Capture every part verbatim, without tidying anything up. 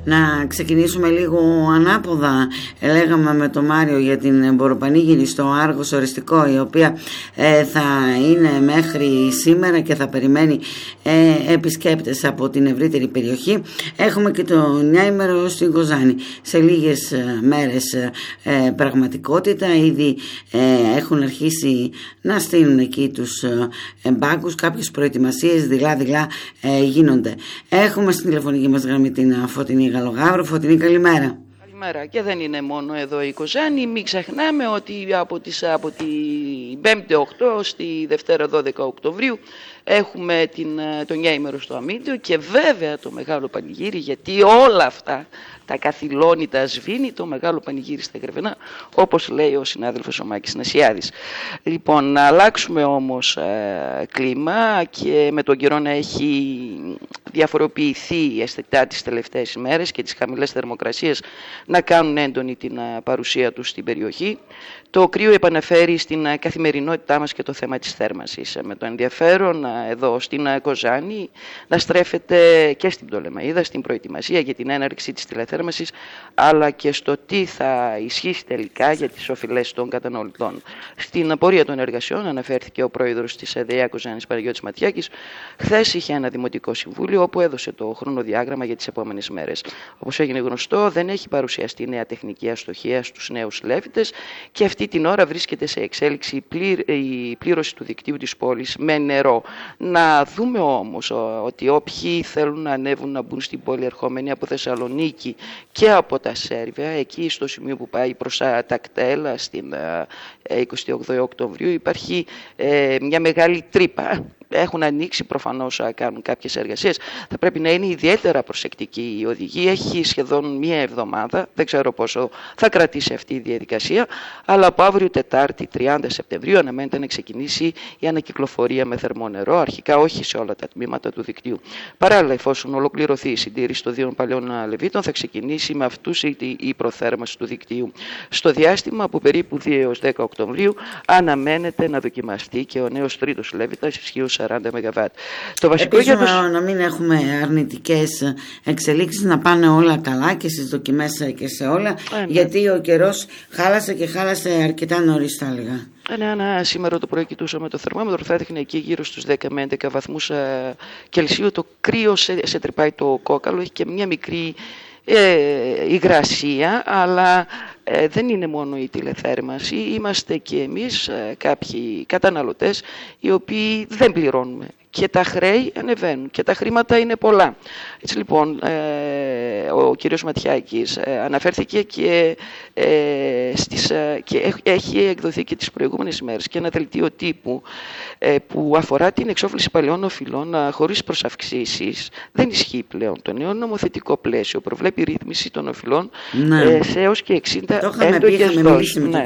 Να ξεκινήσουμε λίγο ανάποδα. Λέγαμε με τον Μάριο για την Μποροπανήγυρη στο Άργος Οριστικό, η οποία ε, θα είναι μέχρι σήμερα και θα περιμένει ε, επισκέπτες από την ευρύτερη περιοχή. Έχουμε και το νιάημερο στην Κοζάνη. Σε λίγες ε, μέρες ε, πραγματικότητα. Ήδη ε, έχουν αρχίσει να στείλουν εκεί τους ε, μπάγκους. Κάποιες προετοιμασίες δειλά-δειλά ε, γίνονται. Έχουμε στην τηλεφωνική μας γραμμή την Φωτεινή Γαλογάβρο. Φωτεινή, καλημέρα. Καλημέρα. Και δεν είναι μόνο εδώ η Κοζάνη. Μην ξεχνάμε ότι από, τις, από την πέμπτη οκτώ στη Δευτέρα δώδεκα Οκτωβρίου έχουμε την, τον νιάημερο στο Αμύντιο και βέβαια το μεγάλο πανηγύρι, γιατί όλα αυτά τα καθυλώνει, τα σβήνει το μεγάλο πανηγύρι στα Γρεβενά, όπως λέει ο συνάδελφος ο Μάκης Νασιάδης. Λοιπόν, να αλλάξουμε όμως ε, κλίμα και με τον καιρό να έχει διαφοροποιηθεί αισθητά τις τελευταίες ημέρες και τις χαμηλές θερμοκρασίες να κάνουν έντονη την παρουσία τους στην περιοχή. Το κρύο επαναφέρει στην καθημερινότητά μας και το θέμα της θέρμανσης. Με το ενδιαφέρον εδώ στην Κοζάνη να στρέφεται και στην Πτολεμαΐδα, στην προετοιμασία για την έναρξη της τηλεθέρμανσης, αλλά και στο τι θα ισχύσει τελικά για τις οφειλές των καταναλωτών. Στην πορεία των εργασιών αναφέρθηκε ο πρόεδρος της ΔΕΙΑ Κοζάνης, Παναγιώτης Ματιάκης. Χθες είχε ένα δημοτικό συμβούλιο όπου έδωσε το χρονοδιάγραμμα για τις επόμενες μέρες. Όπως έγινε γνωστό, δεν έχει παρουσιαστεί νέα τεχνική αστοχία στους νέους λέβητες και αυτή την ώρα βρίσκεται σε εξέλιξη η, πλήρ, η πλήρωση του δικτύου της πόλης με νερό. Να δούμε όμως ότι όποιοι θέλουν να ανέβουν να μπουν στην πόλη ερχόμενοι από Θεσσαλονίκη και από τα Σέρβια, εκεί στο σημείο που πάει προς τα Κτέλα στην εικοστή όγδοη Οκτωβρίου υπάρχει ε, μια μεγάλη τρύπα. Έχουν ανοίξει προφανώς να κάνουν κάποιες εργασίες. Θα πρέπει να είναι ιδιαίτερα προσεκτική η οδηγή. Έχει σχεδόν μία εβδομάδα, δεν ξέρω πόσο θα κρατήσει αυτή η διαδικασία, αλλά από αύριο Τετάρτη τριάντα Σεπτεμβρίου αναμένεται να ξεκινήσει η ανακυκλοφορία με θερμό νερό, αρχικά όχι σε όλα τα τμήματα του δικτύου. Παράλληλα, εφόσον ολοκληρωθεί η συντήρηση των δύο παλαιών λεβίτων, θα ξεκινήσει με αυτούς η προθέρμανση του δικτύου. Στο διάστημα από περίπου δύο έως δέκα Οκτωβρίου αναμένεται να δοκιμαστεί και ο νέος τρίτος λέβητας ισχύω σαράντα μεγαβάτ. Το βασικό Επίσης, για το... να μην έχουμε αρνητικές εξελίξεις, να πάνε όλα καλά και στις δοκιμές και σε όλα, ε, ναι. γιατί ο καιρός χάλασε και χάλασε αρκετά νωρίς, θα έλεγα. Ναι, ναι, σήμερα το πρωί κοιτούσαμε το θερμόμετρο, θα έδειχνε εκεί γύρω στους δέκα με έντεκα βαθμούς ε, Κελσίου. Το κρύο σε, σε τρυπάει το κόκαλο, έχει και μια μικρή ε, υγρασία, αλλά ε, δεν είναι μόνο η τηλεθέρμανση, είμαστε και εμείς ε, κάποιοι καταναλωτές οι οποίοι δεν πληρώνουμε και τα χρέη ανεβαίνουν και τα χρήματα είναι πολλά. Έτσι λοιπόν, ε, ο κύριος Ματιάκης ε, αναφέρθηκε και, ε, στις, ε, και έχει εκδοθεί και τις προηγούμενες ημέρες και ένα δελτίο τύπου ε, που αφορά την εξόφληση παλαιών οφειλών ε, χωρίς προσαυξήσεις. Δεν ισχύει πλέον. Το νέο νομοθετικό πλαίσιο προβλέπει ρύθμιση των οφειλών ναι. ε, σε έως και εξήντα έντοκες δόσεις. Ναι.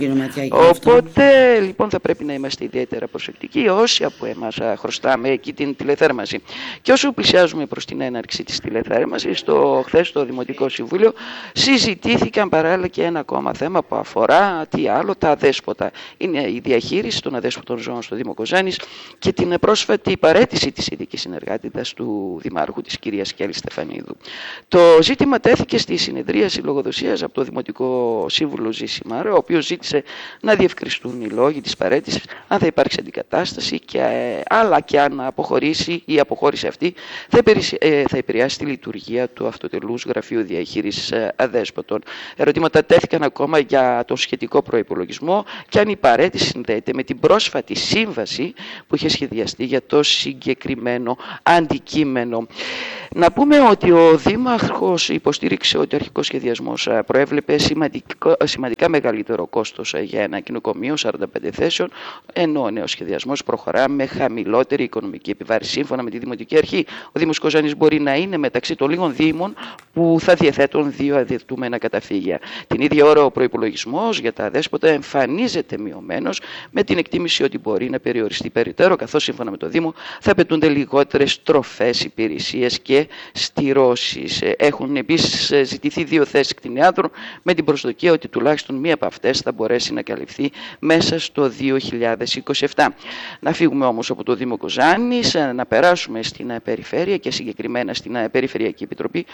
Οπότε λοιπόν θα πρέπει να είμαστε ιδιαίτερα προσεκτικοί όσοι από εμάς χρωστάμε εκεί την τηλεθέρμανση. Και όσο πλησιάζουμε προς την έναρξη της τηλεθέρμανσης, το χθες στο Δημοτικό Συμβούλιο συζητήθηκαν παράλληλα και ένα ακόμα θέμα που αφορά τι άλλο, τα αδέσποτα. Είναι η διαχείριση των αδέσποτων ζώων στο Δήμο Κοζάνης και την πρόσφατη παραίτηση της ειδικής συνεργάτητας του Δημάρχου, της κυρίας Κέλλη Στεφανίδου. Το ζήτημα τέθηκε στη συνεδρίαση λογοδοσίας από το Δημοτικό Σύμβουλο Ζήσιμαρ, ο οποίος ζήτησε να διευκριστούν οι λόγοι της παραίτησης, αν θα υπάρξει αντικατάσταση, και, ε, αλλά και αν αποχωρήσει η αποχώρηση αυτή θα, ε, θα επηρεάσει τη λειτουργία του αυτοτελούς Γραφείου Διαχείρισης Αδέσποτων. Ερωτήματα τέθηκαν ακόμα για το σχετικό προϋπολογισμό και αν η παραίτηση συνδέεται με την πρόσφατη σύμβαση που είχε σχεδιαστεί για το συγκεκριμένο αντικείμενο. Να πούμε ότι ο Δήμαρχος υποστήριξε ότι ο αρχικός σχεδιασμός προέβλεπε σημαντικά μεγαλύτερο κόστος για ένα κοινοκομείο σαράντα πέντε θέσεων, ενώ ο νέος σχεδιασμός προχωρά με χαμηλότερη οικονομική επιβάρηση. Σύμφωνα με τη Δημοτική Αρχή, ο Δήμος Κοζάνης μπορεί να είναι μεταξύ των λίγων δήμων που θα διαθέτουν δύο αδιατούμενα καταφύγια. Την ίδια ώρα ο προϋπολογισμός για τα αδέσποτα εμφανίζεται μειωμένος, με την εκτίμηση ότι μπορεί να περιοριστεί περαιτέρω, καθώς σύμφωνα με το Δήμο θα απαιτούνται λιγότερες τροφές, υπηρεσίες και στηρώσεις. Έχουν επίσης ζητηθεί δύο θέσεις κτηνιάτρων, με την προσδοκία ότι τουλάχιστον μία από αυτές θα μπορέσει να καλυφθεί μέσα στο δύο χιλιάδες είκοσι επτά. Να φύγουμε όμως από το Δήμο Κοζάνης, να περάσουμε στην περιφέρεια και συγκεκριμένα στην Περιφερειακή Επιτροπή, όπου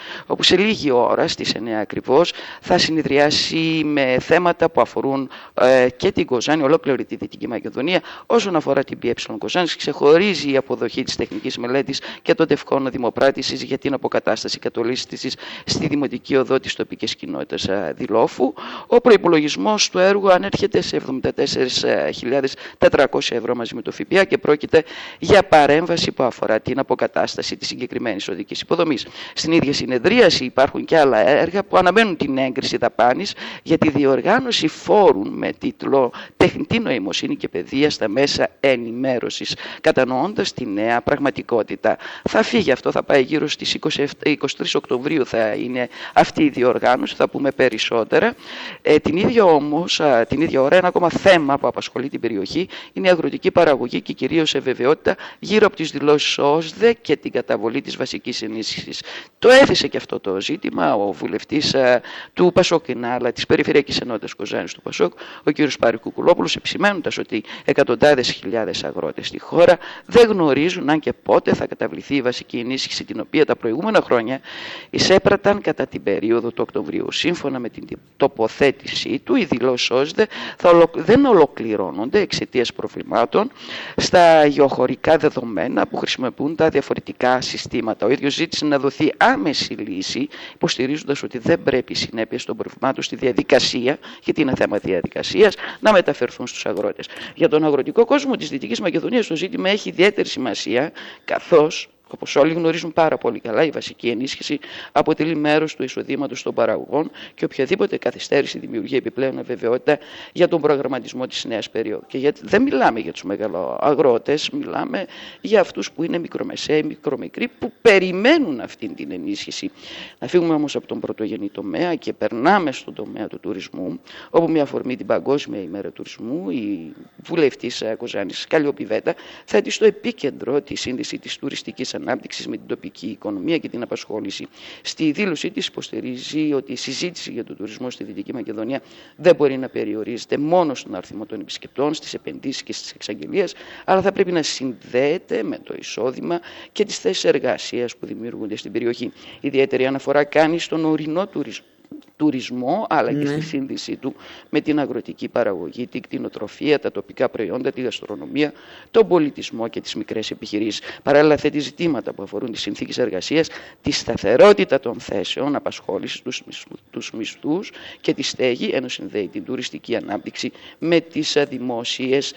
σε λίγη ώρα, στις εννιά ακριβώς, θα συνεδριάσει με θέματα που αφορούν ε, και την Κοζάνη, ολόκληρη τη Δυτική Μακεδονία. Όσον αφορά την ΠΕ Κοζάνης, ξεχωρίζει η αποδοχή της τεχνικής μελέτης και των τευκών δημοπράτησης για την αποκατάσταση κατολίσθησης στη Δημοτική Οδό της τοπικής κοινότητας Δηλόφου. Ο προϋπολογισμός του έργου ανέρχεται σε εβδομήντα τέσσερις χιλιάδες τετρακόσια ευρώ μαζί με το ΦΠΑ και πρόκειται για παρέμβαση που αφορά την αποκατάσταση της συγκεκριμένης οδικής υποδομής. Στην ίδια συνεδρίαση υπάρχουν και άλλα έργα που αναμένουν την έγκριση δαπάνης για τη διοργάνωση φόρων με τίτλο «Τεχνητή νοημοσύνη και παιδεία στα μέσα ενημέρωσης», κατανοώντας τη νέα πραγματικότητα. Θα φύγει αυτό, θα πάει γύρω στις είκοσι τρεις Οκτωβρίου θα είναι αυτή η διοργάνωση, θα πούμε περισσότερα. Ε, την ίδια όμως, α, την ίδια ώρα, ένα ακόμα θέμα που απασχολεί την περιοχή είναι η αγροτική παραγωγή και κυρίως η βεβαιότητα γύρω από τις δηλώσεις ΟΣΔΕ και την καταβολή της βασικής ενίσχυσης. Το έθεσε και αυτό το ζήτημα ο βουλευτής α, του Πασόκ αλλά της Περιφερειακής Ενότητας Κοζάνης του Πασόκ, ο κ. Πάρη Κουκουλόπουλος, επισημαίνοντας ότι εκατοντάδες χιλιάδες αγρότες στη χώρα δεν γνωρίζουν αν και πότε θα καταβληθεί η βασική ενίσχυση την οποία τα προηγούμενα χρόνια εισέπραταν κατά την περίοδο του Οκτωβρίου. Σύμφωνα με την τοποθέτησή του, οι δηλώσεις ΟΣΔΕ θα δεν ολοκληρώνονται εξαιτίας προβλημάτων στα γεωχωρικά δεδομένα που χρησιμοποιούν τα διαφορετικά συστήματα. Ο ίδιος ζήτησε να δοθεί άμεση λύση, υποστηρίζοντας ότι δεν πρέπει οι συνέπειες των προβλημάτων στη διαδικασία, γιατί είναι θέμα διαδικασίας, να μεταφερθούν στους αγρότες. Για τον αγροτικό κόσμο της Δυτικής Μακεδονίας το ζήτημα έχει ιδιαίτερη σημασία, καθώς, όπως όλοι γνωρίζουν πάρα πολύ καλά, η βασική ενίσχυση αποτελεί μέρος του εισοδήματος των παραγωγών και οποιαδήποτε καθυστέρηση δημιουργεί επιπλέον αβεβαιότητα για τον προγραμματισμό της νέας περίοδου. Και γιατί δεν μιλάμε για τους μεγαλοαγρότες, μιλάμε για αυτούς που είναι μικρομεσαίοι, μικρομικροί, που περιμένουν αυτή την ενίσχυση. Να φύγουμε όμως από τον πρωτογενή τομέα και περνάμε στον τομέα του τουρισμού, όπου με αφορμή την Παγκόσμια ημέρα τουρισμού, η βουλευτής Κοζάνης Καλλιοπηβέτα θέτει στο επίκεντρο τη σύνδεση της τουριστικής ανάπτυξης με την τοπική οικονομία και την απασχόληση. Στη δήλωσή της υποστηρίζει ότι η συζήτηση για τον τουρισμό στη Δυτική Μακεδονία δεν μπορεί να περιορίζεται μόνο στον αριθμό των επισκεπτών, στις επενδύσεις και στις εξαγγελίες, αλλά θα πρέπει να συνδέεται με το εισόδημα και τις θέσεις εργασίας που δημιουργούνται στην περιοχή. Ιδιαίτερη αναφορά κάνει στον ορεινό τουρισμό. τουρισμό, αλλά ναι. και στη σύνδεσή του με την αγροτική παραγωγή, την κτηνοτροφία, τα τοπικά προϊόντα, τη γαστρονομία, τον πολιτισμό και τις μικρές επιχειρήσεις. Παράλληλα θέτει ζητήματα που αφορούν τις συνθήκες εργασίας, τη σταθερότητα των θέσεων απασχόλησης, τους, τους μισθούς και τη στέγη, ενώ συνδέει την τουριστική ανάπτυξη με τις δημόσιες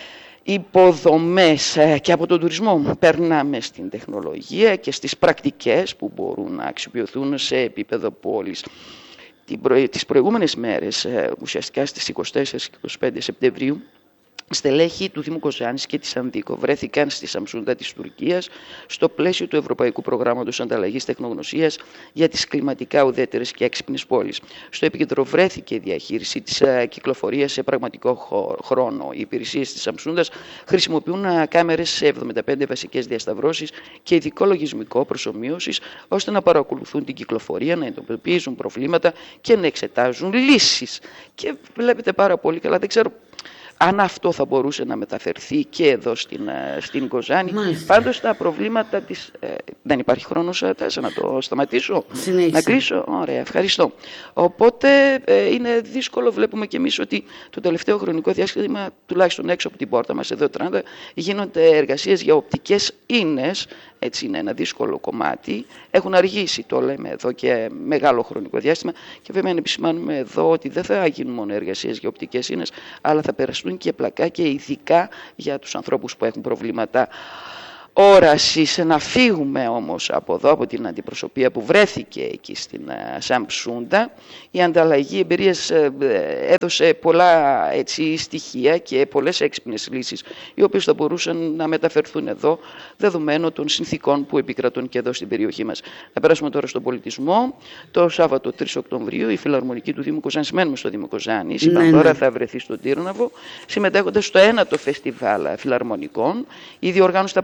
υποδομές. Και από τον τουρισμό περνάμε στην τεχνολογία και στις πρακτικές που μπορούν να αξιοποιηθούν σε επίπεδο πόλης. Τις προηγούμενες μέρες, ουσιαστικά στις είκοσι τέσσερις και είκοσι πέντε Σεπτεμβρίου, στελέχη του Δήμου Κοζάνης και της Ανδίκο βρέθηκαν στη Σαμσούντα της Τουρκίας στο πλαίσιο του Ευρωπαϊκού Προγράμματος Ανταλλαγής Τεχνογνωσίας για τις κλιματικά ουδέτερες και έξυπνες πόλεις. Στο επίκεντρο βρέθηκε η διαχείριση της κυκλοφορίας σε πραγματικό χρόνο. Οι υπηρεσίες της Σαμσούντας χρησιμοποιούν κάμερες σε εβδομήντα πέντε βασικές διασταυρώσεις και ειδικό λογισμικό προσομοίωσης ώστε να παρακολουθούν την κυκλοφορία, να εντοπίζουν προβλήματα και να εξετάζουν λύσεις. Και βλέπετε πάρα πολύ καλά, δεν ξέρω αν αυτό θα μπορούσε να μεταφερθεί και εδώ στην, στην Κοζάνη. Μάλιστα. Πάντως τα προβλήματα της... Ε, δεν υπάρχει χρόνος τέσσερα, να το σταματήσω. Συνέχισε. Να κλείσω. Ωραία, ευχαριστώ. Οπότε ε, είναι δύσκολο, βλέπουμε και εμείς ότι το τελευταίο χρονικό διάστημα, τουλάχιστον έξω από την πόρτα μας εδώ Τράντα, γίνονται εργασίες για οπτικές ίνες. Έτσι είναι ένα δύσκολο κομμάτι. Έχουν αργήσει, το λέμε εδώ, και μεγάλο χρονικό διάστημα. Και βέβαια να επισημάνουμε εδώ ότι δεν θα γίνουν μόνο εργασίες για οπτικές ίνες, αλλά θα περαστούν και πλακά και ειδικά για τους ανθρώπους που έχουν προβλήματα όρασης. Να φύγουμε όμως από εδώ, από την αντιπροσωπεία που βρέθηκε εκεί στην Σαμψούντα. Η ανταλλαγή εμπειρίας έδωσε πολλά έτσι, στοιχεία και πολλές έξυπνες λύσεις, οι οποίες θα μπορούσαν να μεταφερθούν εδώ, δεδομένου των συνθήκων που επικρατούν και εδώ στην περιοχή μας. Να περάσουμε τώρα στον πολιτισμό. Το Σάββατο τρεις Οκτωβρίου η Φιλαρμονική του Δήμου Κοζάνης, μένουμε στο Δήμο Κοζάνης, η Πανδώρα θα βρεθεί στον Τύρναβο, συμμετέχοντας στο ένατο φεστιβάλ φιλαρμονικών. Η διοργάνωση θα πραγματοποιηθεί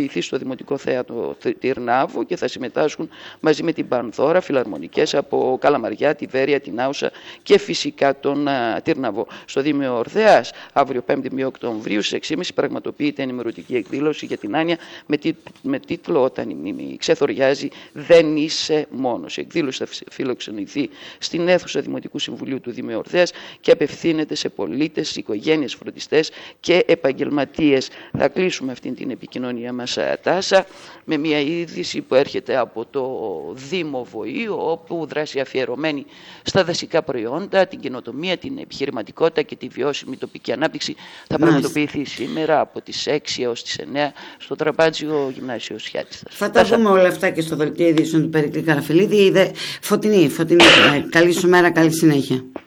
πραγματοποιηθεί στο Δημοτικό Θέατρο Τυρνάβου και θα συμμετάσχουν μαζί με την Πανδώρα φιλαρμονικές από Καλαμαριά, τη Βέρεια, την Άουσα και φυσικά τον uh, Τυρναβό. Στο Δήμιο Ορδέας, αύριο πέμπτη πρώτη Οκτωβρίου στις έξι και μισή πραγματοποιείται ενημερωτική εκδήλωση για την Άνια με, τι, με τίτλο «Όταν η μνήμη ξεθοριάζει, δεν είσαι μόνος». Η εκδήλωση θα φιλοξενηθεί στην αίθουσα Δημοτικού Συμβουλίου του Δήμου Ορδέας και απευθύνεται σε πολίτες, οικογένειες, φροντιστές και επαγγελματίες. Θα κλείσουμε αυτή την επικοινωνία μας, Τάσα, με μια είδηση που έρχεται από το Δήμο Βοήου, όπου δράση αφιερωμένη στα δασικά προϊόντα, την καινοτομία, την επιχειρηματικότητα και τη βιώσιμη τοπική ανάπτυξη θα πραγματοποιηθεί σήμερα από τις έξι έως τις εννέα στο Τραπάτζιο Γυμνάσιο Σιάτης. Θα τα δούμε όλα αυτά και στο δελτίο ειδήσεων του Περικλή Καραφιλίδη. Φωτεινή, Φωτεινή, καλή σου μέρα, καλή συνέχεια.